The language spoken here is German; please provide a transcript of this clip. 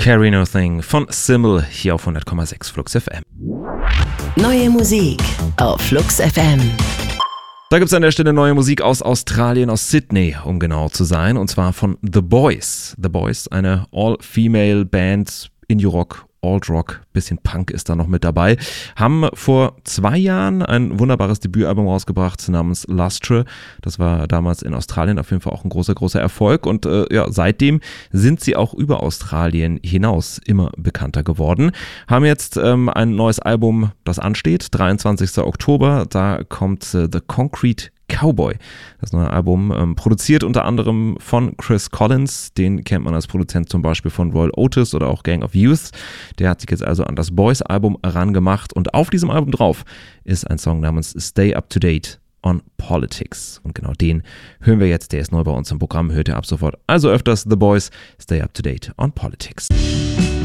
Carry No Thing von Simmel hier auf 100,6 Flux FM. Neue Musik auf Flux FM. Da gibt es an der Stelle neue Musik aus Australien, aus Sydney, um genau zu sein, und zwar von The Boys. The Boys, eine All-Female-Band, Indie-Rock, Alt-Rock, bisschen Punk ist da noch mit dabei, haben vor 2 Jahren ein wunderbares Debütalbum rausgebracht namens Lustre. Das war damals in Australien auf jeden Fall auch ein großer Erfolg und seitdem sind sie auch über Australien hinaus immer bekannter geworden. Haben jetzt ein neues Album, das ansteht, 23. Oktober, da kommt The Concrete Cowboy, das neue Album, produziert unter anderem von Chris Collins, den kennt man als Produzent zum Beispiel von Royal Otis oder auch Gang of Youth. Der hat sich jetzt also an das Boys-Album rangemacht und auf diesem Album drauf ist ein Song namens Stay Up To Date on Politics. Und genau den hören wir jetzt, der ist neu bei uns im Programm, hört ihr ab sofort also öfters The Boys, Stay Up To Date on Politics.